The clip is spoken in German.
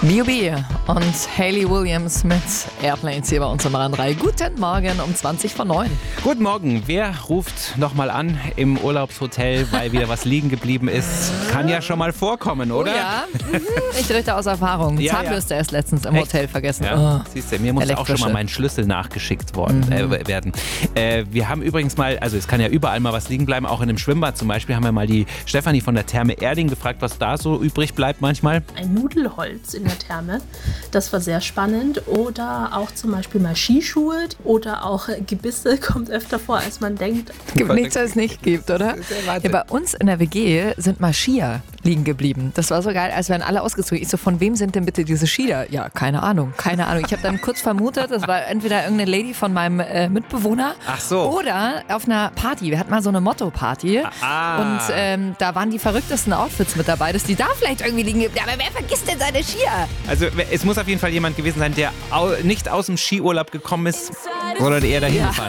B.O.B. und Hayley Williams mit Airplanes hier bei uns im Rand 3. Guten Morgen um 20:09. Guten Morgen. Wer ruft nochmal an im Urlaubshotel, weil wieder was liegen geblieben ist? Kann ja schon mal vorkommen, oder? Oh ja, ich rede aus Erfahrung. Ja, Zahnbürste erst letztens im Hotel vergessen. Ja. Siehst du, mir muss auch schon elektrische. mal mein Schlüssel nachgeschickt werden. Wir haben übrigens mal, also es kann ja überall mal was liegen bleiben, auch in einem Schwimmbad zum Beispiel, haben wir mal die Stefanie von der Therme Erding gefragt, was da so übrig bleibt manchmal. Ein Nudelholz in der Therme. Das war sehr spannend. Oder auch zum Beispiel mal Skischuhe oder auch Gebisse kommt öfter vor, als man denkt. Gibt nichts, was es nicht gibt, oder? Ja, bei uns in der WG sind mal Skier liegen geblieben. Das war so geil, als wären alle ausgezogen. Ich so, von wem sind denn bitte diese Skier? Ja, keine Ahnung. Ich habe dann kurz vermutet, das war entweder irgendeine Lady von meinem Mitbewohner. Ach so. Oder auf einer Party. Wir hatten mal so eine Motto-Party. Und da waren die verrücktesten Outfits mit dabei, dass die da vielleicht irgendwie liegen. Aber wer vergisst denn seine Skier? Also es muss auf jeden Fall jemand gewesen sein, der nicht aus dem Skiurlaub gekommen ist, sondern eher dahin gefahren